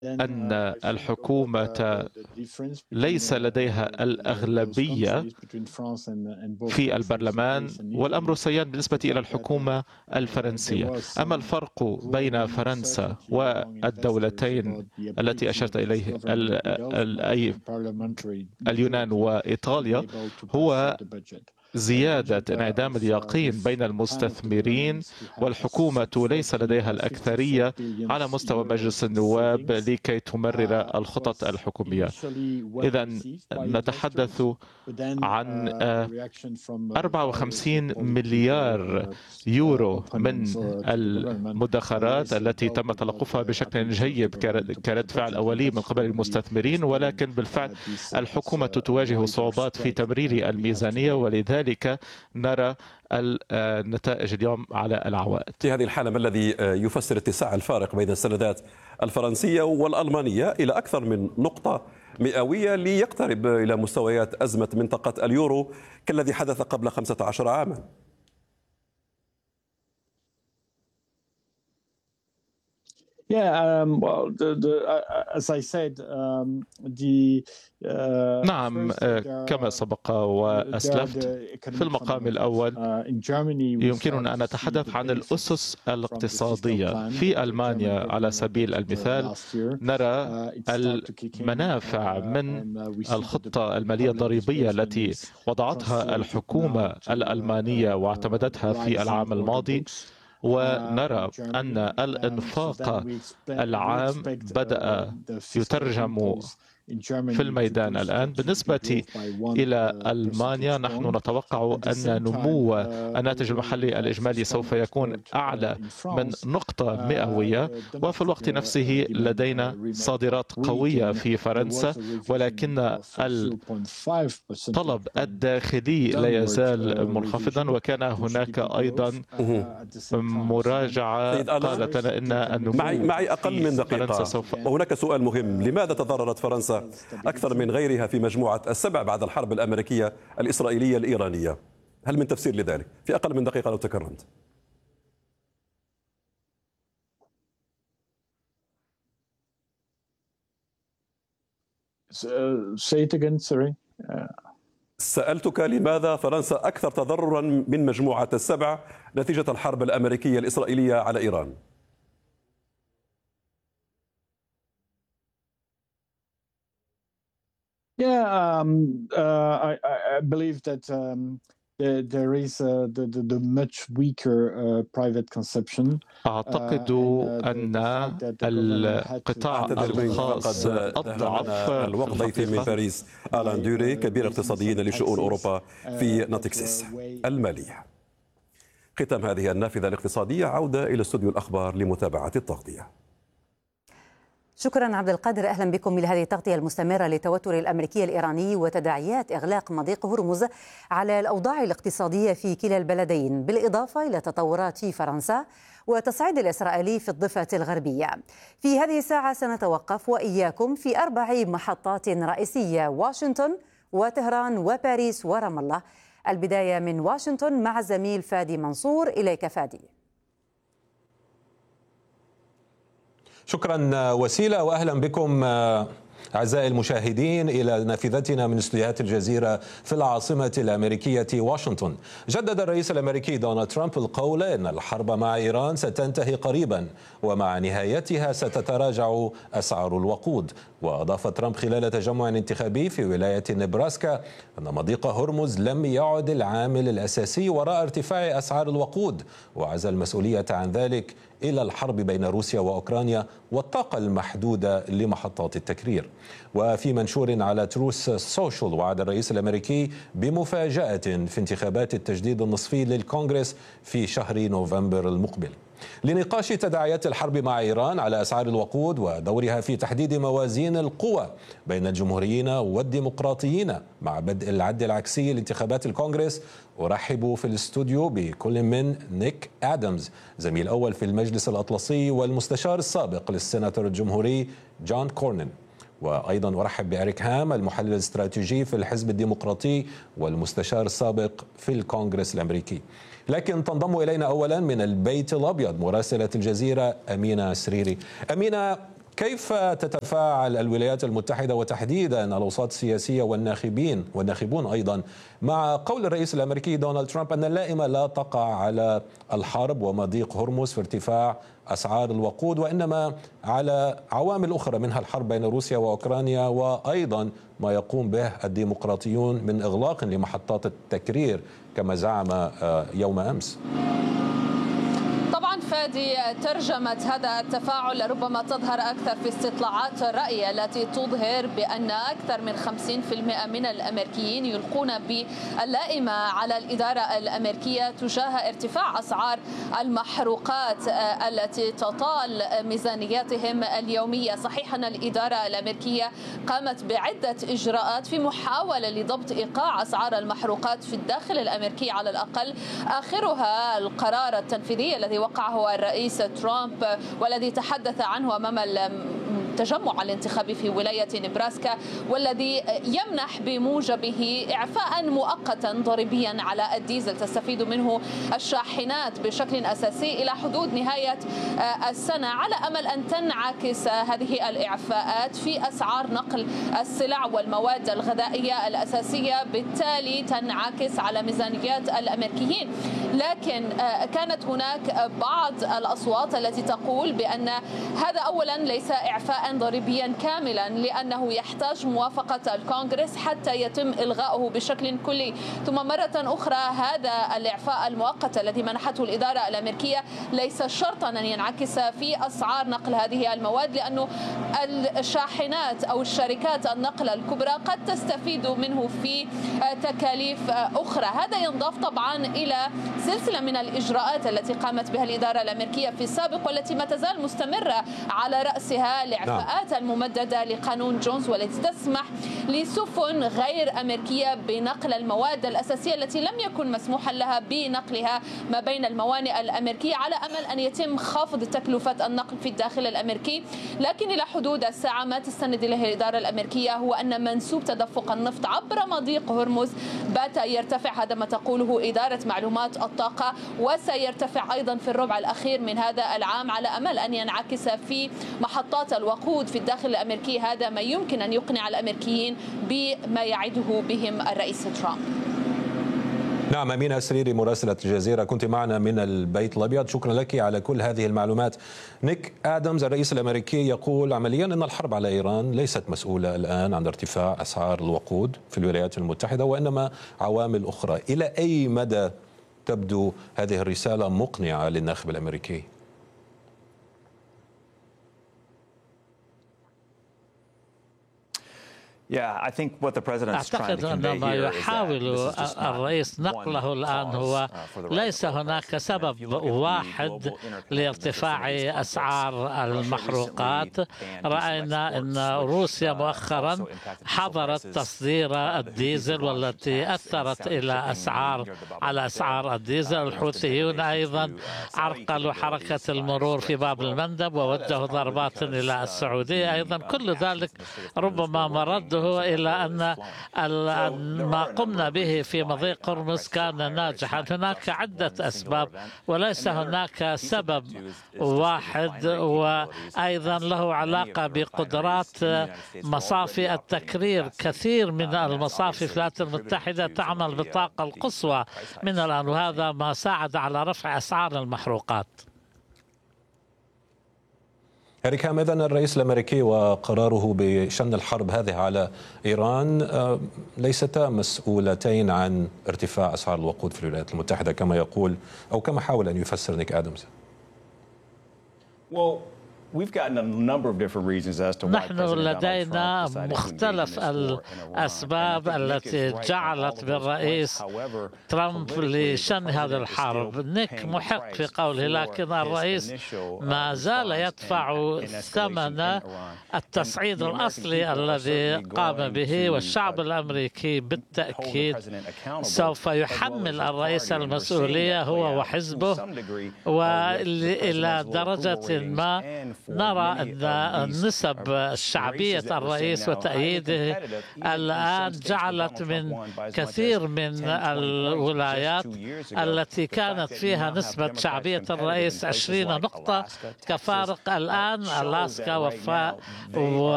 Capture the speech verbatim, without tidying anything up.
أن الحكومة ليس لديها الأغلبية في البرلمان، والأمر سيان بالنسبة إلى الحكومة الفرنسية. أما الفرق بين فرنسا والدولتين التي أشرت إليه اليونان وإيطاليا هو زيادة انعدام اليقين بين المستثمرين، والحكومة ليس لديها الأكثرية على مستوى مجلس النواب لكي تمرر الخطط الحكومية. إذا نتحدث عن أربعة وخمسين مليار يورو من المدخرات التي تم تلقفها بشكل جيد كرد فعل أولي من قبل المستثمرين، ولكن بالفعل الحكومة تواجه صعوبات في تمرير الميزانية، ولذلك ذلك نرى النتائج اليوم على العوائد. في هذه الحالة ما الذي يفسر اتساع الفارق بين السندات الفرنسية والألمانية إلى أكثر من نقطة مئوية ليقترب إلى مستويات أزمة منطقة اليورو كالذي حدث قبل خمسة عشر عاما؟ Yeah, um, well, the, the, uh, as I said, um, the uh, نعم كما سبق وأسلفت، في المقام الأول يمكننا أن نتحدث عن الأسس الاقتصادية. في ألمانيا على سبيل المثال نرى المنافع من الخطة المالية الضريبية التي وضعتها الحكومة الألمانية واعتمدتها في العام الماضي، ونرى أن الإنفاق العام بدأ يترجم في الميدان الآن. بالنسبة إلى ألمانيا نحن نتوقع أن نمو الناتج المحلي الإجمالي سوف يكون أعلى من نقطة مئوية، وفي الوقت نفسه لدينا صادرات قوية في فرنسا، ولكن الطلب الداخلي لا يزال منخفضا، وكان هناك أيضا مراجعة قالت لنا أن النمو معي, معي أقل من دقيقة سوف... وهناك سؤال مهم: لماذا تضررت فرنسا أكثر من غيرها في مجموعة السبع بعد الحرب الأمريكية الإسرائيلية الإيرانية؟ هل من تفسير لذلك؟ في أقل من دقيقة لو تكرمت. Say it again, sorry. سألتك لماذا فرنسا أكثر تضررا من مجموعة السبع نتيجة الحرب الأمريكية الإسرائيلية على إيران؟ Yeah, um, uh, I, I believe that um, there, there is uh, the, the, the much weaker uh, private consumption. أعتقد أن القطاع الخاص أضعف. الوقت ضيفي من باريس آلان دوري، كبير اقتصاديين لشؤون أوروبا في ناتكسيس المالية. ختام هذه النافذة الاقتصادية، عودة إلى استوديو الأخبار لمتابعة التغطية. شكرا عبد القادر، أهلا بكم إلى هذه التغطية المستمرة للتوتر الأمريكي الإيراني وتداعيات إغلاق مضيق هرمز على الأوضاع الاقتصادية في كلا البلدين، بالإضافة إلى تطورات في فرنسا وتصعيد الإسرائيلي في الضفة الغربية. في هذه الساعة سنتوقف وإياكم في أربع محطات رئيسية: واشنطن وطهران وباريس ورام الله. البداية من واشنطن مع الزميل فادي منصور. إليك فادي. شكرا وسيلة، وأهلا بكم أعزائي المشاهدين إلى نافذتنا من استديوهات الجزيرة في العاصمة الأمريكية واشنطن. جدد الرئيس الأمريكي دونالد ترامب القول أن الحرب مع إيران ستنتهي قريبا، ومع نهايتها ستتراجع أسعار الوقود. وأضاف ترامب خلال تجمع انتخابي في ولاية نبراسكا أن مضيق هرمز لم يعد العامل الأساسي وراء ارتفاع أسعار الوقود، وعزل المسؤولية عن ذلك إلى الحرب بين روسيا وأوكرانيا والطاقة المحدودة لمحطات التكرير. وفي منشور على تروث سوشيال، وعد الرئيس الأمريكي بمفاجأة في انتخابات التجديد النصفي للكونغرس في شهر نوفمبر المقبل. لنقاش تداعيات الحرب مع إيران على أسعار الوقود ودورها في تحديد موازين القوى بين الجمهوريين والديمقراطيين مع بدء العد العكسي لانتخابات الكونغرس، أرحب في الاستوديو بكل من نيك آدمز، زميل أول في المجلس الأطلسي والمستشار السابق للسيناتور الجمهوري جون كورنين، وأيضا أرحب بإريك هام، المحلل الاستراتيجي في الحزب الديمقراطي والمستشار السابق في الكونغرس الأمريكي. لكن تنضم إلينا أولا من البيت الأبيض مراسلة الجزيرة أمينة سريري. أمينة، كيف تتفاعل الولايات المتحدة وتحديدا الأوساط السياسية والناخبين والناخبون أيضا مع قول الرئيس الأمريكي دونالد ترامب أن اللائمة لا تقع على الحرب ومضيق هرمز في ارتفاع أسعار الوقود، وإنما على عوامل أخرى منها الحرب بين روسيا وأوكرانيا، وأيضا ما يقوم به الديمقراطيون من إغلاق لمحطات التكرير كما زعم يوم أمس؟ طبعا فادي، ترجمة هذا التفاعل ربما تظهر أكثر في استطلاعات الرأي التي تظهر بأن أكثر من خمسين بالمئة من الأمريكيين يلقون باللائمة على الإدارة الأمريكية تجاه ارتفاع أسعار المحروقات التي تطال ميزانياتهم اليومية. صحيح أن الإدارة الأمريكية قامت بعدة إجراءات في محاولة لضبط إيقاع أسعار المحروقات في الداخل الأمريكي على الأقل، آخرها القرار التنفيذي الذي وقعه الرئيس ترامب والذي تحدث عنه أمام التجمع الانتخابي في ولاية نبراسكا، والذي يمنح بموجبه إعفاء مؤقتا ضريبيا على الديزل تستفيد منه الشاحنات بشكل أساسي إلى حدود نهاية السنة، على أمل أن تنعكس هذه الإعفاءات في أسعار نقل السلع والمواد الغذائية الأساسية، بالتالي تنعكس على ميزانيات الأمريكيين. لكن كانت هناك بعض الأصوات التي تقول بأن هذا أولا ليس إعفاء ضريبيا كاملا، لأنه يحتاج موافقة الكونغرس حتى يتم إلغاؤه بشكل كلي، ثم مرة أخرى هذا الإعفاء المؤقت الذي منحته الإدارة الأمريكية ليس شرطا أن ينعكس في أسعار نقل هذه المواد، لأنه الشاحنات أو الشركات النقل الكبرى قد تستفيد منه في تكاليف أخرى. هذا ينضاف طبعا إلى سلسلة من الإجراءات التي قامت بها الإدارة الأمريكية في السابق والتي ما تزال مستمرة، على رأسها الإعفاءات الممددة لقانون جونز والتي تسمح لسفن غير أمريكية بنقل المواد الأساسية التي لم يكن مسموحا لها بنقلها ما بين الموانئ الأمريكية، على أمل أن يتم خفض تكلفة النقل في الداخل الأمريكي. لكن إلى حدود الساعة ما تستند إليه الإدارة الأمريكية هو أن منسوب تدفق النفط عبر مضيق هرمز بات يرتفع، هذا ما تقوله إدارة معلومات الطاقة، وسيرتفع أيضا في الربع الأخير من هذا العام، على أمل أن ينعكس في محطات الوقود في الداخل الأمريكي. هذا ما يمكن أن يقنع الأمريكيين بما يعده بهم الرئيس ترامب. نعم، أمينة السريري مراسلة الجزيرة كنت معنا من البيت الأبيض، شكرا لك على كل هذه المعلومات. نيك آدمز الرئيس الأمريكي يقول عمليا أن الحرب على إيران ليست مسؤولة الآن عن ارتفاع أسعار الوقود في الولايات المتحدة وإنما عوامل أخرى. إلى أي مدى تبدو هذه الرسالة مقنعة للناخب الأمريكي؟ أعتقد أن ما يحاول الرئيس نقله الآن هو ليس هناك سبب واحد لارتفاع أسعار المحروقات. رأينا أن روسيا مؤخرا حظرت تصدير الديزل والتي أثرت إلى أسعار على أسعار الديزل. الحوثيون أيضا عرقلوا حركة المرور في باب المندب ووجهوا ضربات إلى السعودية أيضا. كل ذلك ربما مرده إلى أن ما قمنا به في مضيق هرمز كان ناجحا. هناك عدة أسباب وليس هناك سبب واحد، وأيضا له علاقة بقدرات مصافي التكرير. كثير من المصافي في الولايات المتحدة تعمل بالطاقة القصوى من الآن، وهذا ما ساعد على رفع أسعار المحروقات. إريك هام، إذن الرئيس الأمريكي وقراره بشن الحرب هذه على إيران ليستا مسؤولتين عن ارتفاع أسعار الوقود في الولايات المتحدة كما يقول أو كما حاول أن يفسر نيك آدمز. نحن لدينا مختلف الأسباب التي جعلت بالرئيس ترامب لشن هذا الحرب. نيك محق في قوله، لكن الرئيس ما زال يدفع ثمن التصعيد الأصلي الذي قام به، والشعب الأمريكي بالتأكيد سوف يحمل الرئيس المسؤولية هو وحزبه، وإلى درجة ما نرى أن نسب شعبية الرئيس وتأييده الآن جعلت من كثير من الولايات التي كانت فيها نسبة شعبية الرئيس عشرين نقطة كفارق الآن ألاسكا وفاء